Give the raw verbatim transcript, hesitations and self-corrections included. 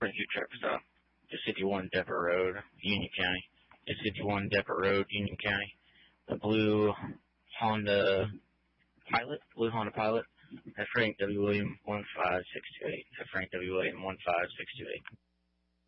pretty few trucks though. Just fifty-one Depot Road, Union County. It's fifty-one Depot Road, Union County. The blue Honda Pilot, blue Honda Pilot. That's Frank W. William one five six two eight. That's Frank W. William one five six two eight.